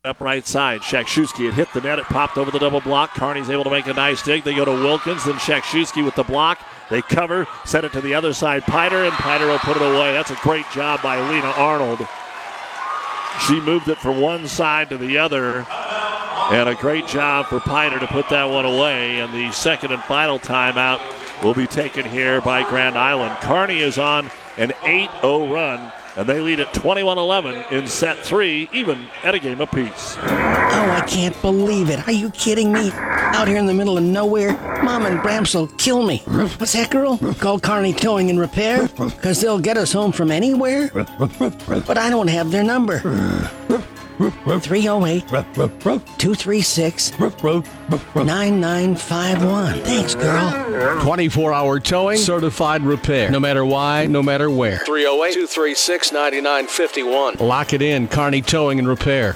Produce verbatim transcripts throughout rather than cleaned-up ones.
up right side. Shakshewski had hit the net. It popped over the double block. Kearney's able to make a nice dig. They go to Wilkins, then Shakshewski with the block. They cover, set it to the other side. Piter, and Piter will put it away. That's a great job by Lena Arnold. She moved it from one side to the other. And a great job for Piter to put that one away. And the second and final timeout will be taken here by Grand Island. Kearney is on an eight oh run, and they lead at twenty-one eleven in set three, even at a game apiece. Oh, I can't believe it. Are you kidding me? Out here in the middle of nowhere, Mom and Bramps will kill me. What's that, girl? Call Kearney Towing and Repair? Because they'll get us home from anywhere? But I don't have their number. three oh eight, two three six, nine nine five one. Thanks, girl. twenty-four hour towing, certified repair. No matter why, no matter where. three oh eight, two three six, nine nine five one. Lock it in, Kearney Towing and Repair.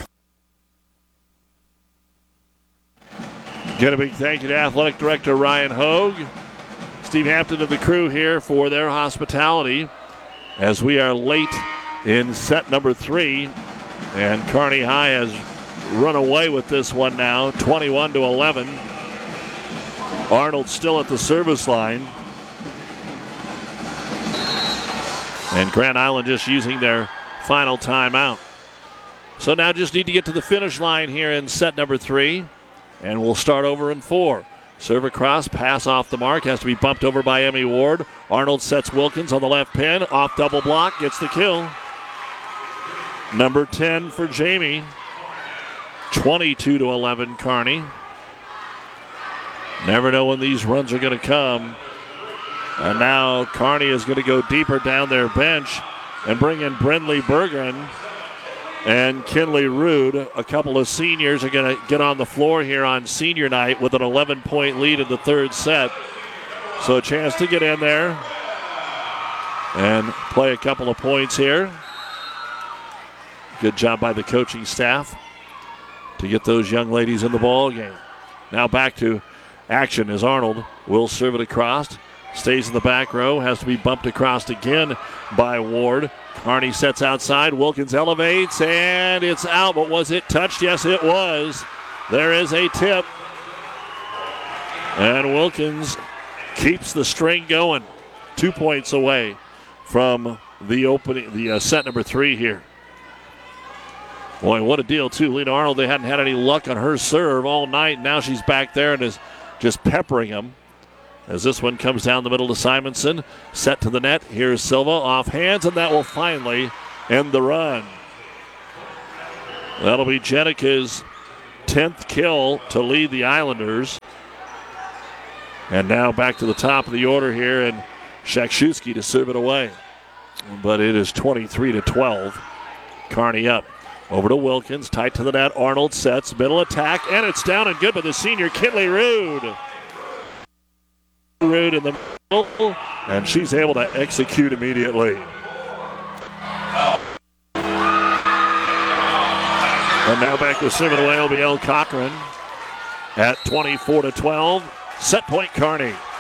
Get a big thank you to Athletic Director Ryan Hogue, Steve Hampton and the crew here for their hospitality as we are late in set number three. And Kearney High has run away with this one now, twenty-one to eleven. Arnold still at the service line. And Grand Island just using their final timeout. So now just need to get to the finish line here in set number three. And we'll start over in four. Serve across, pass off the mark, has to be bumped over by Emmy Ward. Arnold sets Wilkins on the left pin, off double block, gets the kill. Number ten for Jamie. twenty-two to eleven, Kearney. Never know when these runs are going to come. And now Kearney is going to go deeper down their bench and bring in Brindley Bergen and Kinley Rude. A couple of seniors are going to get on the floor here on senior night with an eleven-point lead in the third set. So a chance to get in there and play a couple of points here. Good job by the coaching staff to get those young ladies in the ball game. Now back to action as Arnold will serve it across. Stays in the back row. Has to be bumped across again by Ward. Kearney sets outside. Wilkins elevates, and it's out. But was it touched? Yes, it was. There is a tip. And Wilkins keeps the string going. Two points away from the opening, the uh, set number three here. Boy, what a deal, too. Lena Arnold, they hadn't had any luck on her serve all night. Now she's back there and is just peppering them. As this one comes down the middle to Simonson. Set to the net. Here's Silva off hands, and that will finally end the run. That'll be Jenica's tenth kill to lead the Islanders. And now back to the top of the order here, and Shakshewski to serve it away. But it is twenty-three to twelve. Kearney up. Over to Wilkins, tight to the net. Arnold sets, middle attack, and it's down and good by the senior, Kinley Rude. Rude in the middle, and she's able to execute immediately. And now back to serving away will be El Cochran at twenty-four to twelve. Set point Kearney.